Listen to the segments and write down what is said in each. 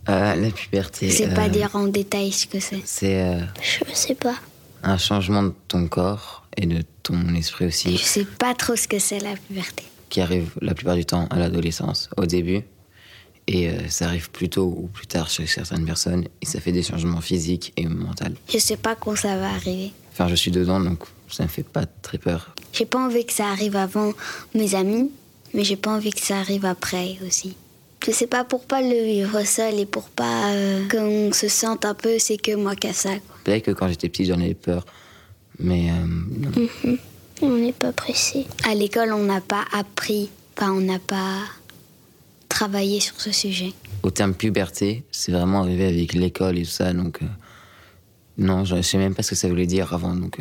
La puberté. Je sais pas dire en détail ce que c'est. C'est Je sais pas. un changement de ton corps et de ton esprit aussi, Je sais pas trop ce que c'est la puberté. qui arrive la plupart du temps à l'adolescence, au début. Et ça arrive plus tôt ou plus tard chez certaines personnes. Et ça fait des changements physiques et mentaux. Je sais pas quand ça va arriver. Enfin, je suis dedans, donc ça me fait pas très peur. J'ai pas envie que ça arrive avant mes amis, mais j'ai pas envie que ça arrive après aussi. Je sais pas, pour pas le vivre seul et pour pas qu'on se sente un peu c'est que moi qu'à ça, quoi. Peut-être que quand j'étais petit, j'en avais peur. Mais non. On n'est pas pressé. À l'école, on n'a pas appris, enfin on n'a pas travaillé sur ce sujet. Au terme puberté, c'est vraiment arrivé avec l'école et tout ça, donc non, je sais même pas ce que ça voulait dire avant, donc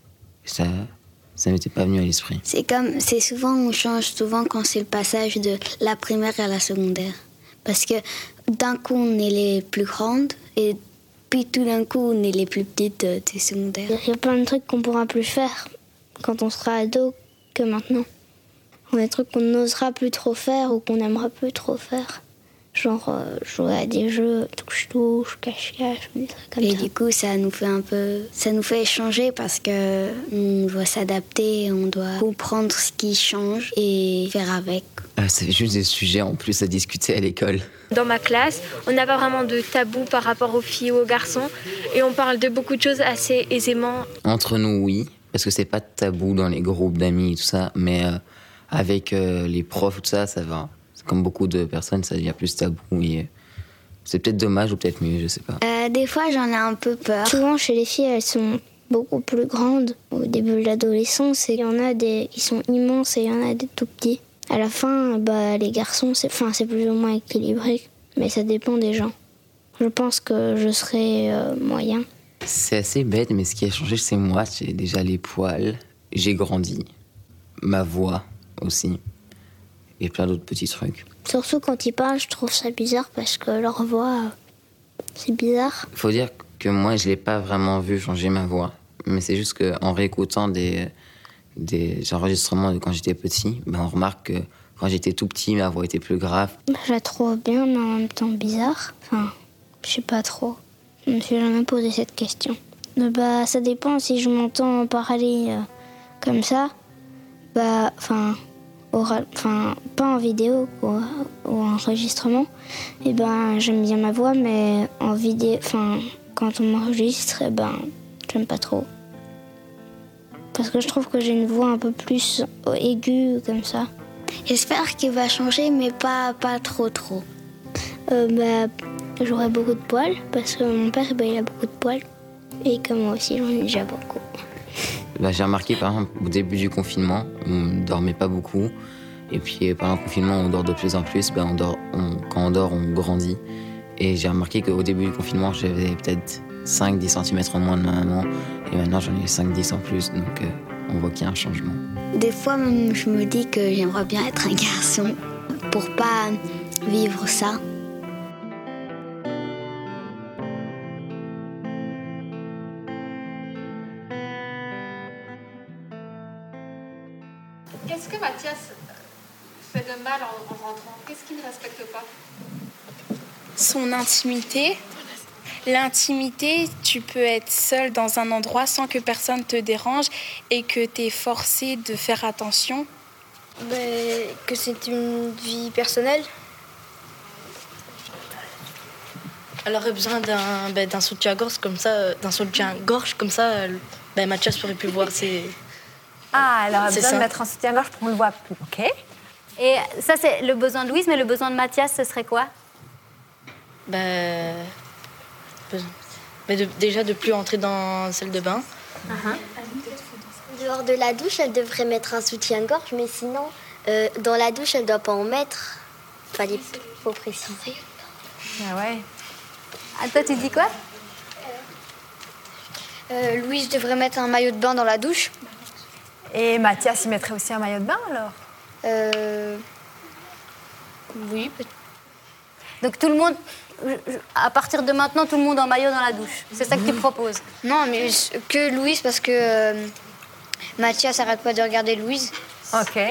ça m'était pas venu à l'esprit. C'est souvent, on change souvent quand c'est le passage de la primaire à la secondaire. Parce que d'un coup, on est les plus grandes et puis tout d'un coup, on est les plus petites du secondaire. Il y a plein de trucs qu'on pourra plus faire quand on sera ado que maintenant. On a des trucs qu'on n'osera plus trop faire ou qu'on n'aimera plus trop faire. Genre jouer à des jeux touche-touche, cache-cache, des trucs comme ça. Et du coup, ça nous fait changer parce que on doit s'adapter, on doit comprendre ce qui change et faire avec. C'est juste des sujets en plus à discuter à l'école. Dans ma classe, on n'a pas vraiment de tabou par rapport aux filles ou aux garçons et on parle de beaucoup de choses assez aisément. Entre nous, oui, parce que c'est pas tabou dans les groupes d'amis et tout ça, mais avec les profs, tout ça, ça va. Comme beaucoup de personnes, ça devient plus tabou. Et c'est peut-être dommage ou peut-être mieux, je sais pas. Des fois, j'en ai un peu peur. Souvent, chez les filles, elles sont beaucoup plus grandes au début de l'adolescence. Et il y en a des qui sont immenses et il y en a des tout petits. À la fin, les garçons, c'est plus ou moins équilibré. Mais ça dépend des gens. Je pense que je serai moyen. C'est assez bête, mais ce qui a changé, c'est moi. J'ai déjà les poils, j'ai grandi. Ma voix aussi. Et plein d'autres petits trucs. Surtout quand ils parlent, je trouve ça bizarre parce que leur voix, c'est bizarre. Faut dire que moi, je l'ai pas vraiment vu changer ma voix. Mais c'est juste qu'en réécoutant des enregistrements de quand j'étais petit, on remarque que quand j'étais tout petit, ma voix était plus grave. Je la trouve bien, mais en même temps bizarre. Enfin, je sais pas trop. Je me suis jamais posé cette question. Ça dépend si je m'entends parler comme ça. Pas en vidéo ou en enregistrement, j'aime bien ma voix, mais en vidéo, quand on m'enregistre, j'aime pas trop. Parce que je trouve que j'ai une voix un peu plus aiguë, comme ça. J'espère qu'il va changer, mais pas trop. J'aurai beaucoup de poils, parce que mon père, il a beaucoup de poils. Et que moi aussi, j'en ai déjà beaucoup. J'ai remarqué, par exemple, au début du confinement, on ne dormait pas beaucoup. Et puis, pendant le confinement, on dort de plus en plus. Quand on dort, on grandit. Et j'ai remarqué qu'au début du confinement, j'avais peut-être 5-10 cm en moins de ma maman. Et maintenant, j'en ai 5-10 en plus. Donc, on voit qu'il y a un changement. Des fois, même, je me dis que j'aimerais bien être un garçon pour pas vivre ça. Qu'est-ce que Mathias fait de mal en rentrant? Qu'est-ce qu'il ne respecte pas? Son intimité. L'intimité, tu peux être seul dans un endroit sans que personne te dérange et que tu es forcé de faire attention. Que c'est une vie personnelle. Elle aurait besoin d'un soutien-gorge comme ça, Mathias aurait pu voir ses... Ah, elle aurait besoin de mettre un soutien-gorge pour qu'on le voit plus. Ok. Et ça, c'est le besoin de Louise, mais le besoin de Mathias, ce serait quoi? Déjà de plus entrer dans la salle de bain. Dehors de la douche, elle devrait mettre un soutien-gorge, mais sinon, dans la douche, elle ne doit pas en mettre. Faut préciser. Ah ouais. Ah, toi, tu dis quoi? Louise devrait mettre un maillot de bain dans la douche. Et Mathias, il mettrait aussi un maillot de bain, alors? Oui, peut-être. Donc tout le monde, à partir de maintenant, tout le monde en maillot dans la douche. C'est ça que tu proposes? Non, mais que Louise, parce que Mathias n'arrête pas de regarder Louise. Ok.